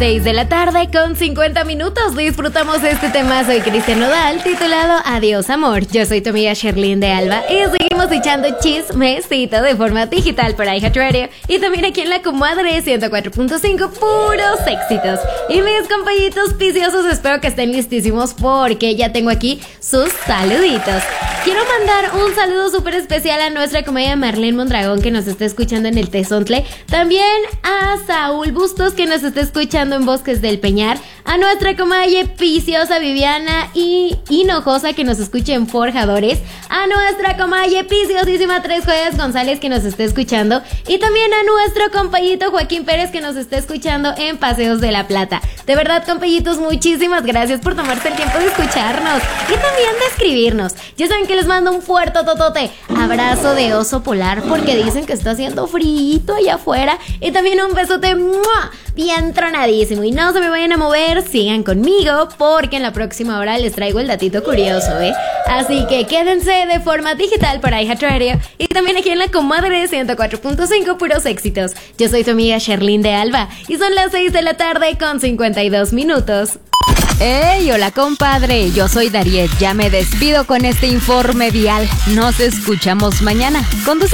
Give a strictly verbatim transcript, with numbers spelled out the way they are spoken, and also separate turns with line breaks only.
seis de la tarde con cincuenta minutos. Disfrutamos este tema. Soy Cristian Nodal, titulado Adiós Amor. Yo soy tu amiga Sherlyn de Alba y seguimos echando chismecito de forma digital por iHeartRadio y también aquí en la comadre ciento cuatro punto cinco, puros éxitos. Y mis compañitos viciosos, espero que estén listísimos porque ya tengo aquí sus saluditos. Quiero mandar un saludo súper especial a nuestra comedia Marlene Mondragón, que nos está escuchando en el Tezontle. También a Saúl Bustos, que nos está escuchando en Bosques del Peñar. A nuestra comadre viciosa Viviana y Hinojosa, que nos escucha en Forjadores. A nuestra comadre viciosísima Tres Joyas González, que nos está escuchando. Y también a nuestro compañito Joaquín Pérez, que nos está escuchando en Paseos de la Plata. De verdad, compañitos, muchísimas gracias por tomarse el tiempo de escucharnos y también de escribirnos. Ya saben que les mando un fuerte totote abrazo de oso polar, porque dicen que está haciendo frío allá afuera. Y también un besote ¡mua! Bien tronadísimo. Y no se me vayan a mover, sigan conmigo, porque en la próxima hora les traigo el datito curioso, ¿eh? Así que quédense de forma digital para iHeartRadio y también aquí en la comadre ciento cuatro punto cinco, puros éxitos. Yo soy tu amiga Sherlyn de Alba y son las seis de la tarde con cincuenta y dos minutos.
¡Hey! Hola, compadre. Yo soy Dariet. Ya me despido con este informe vial. Nos escuchamos mañana. Conduce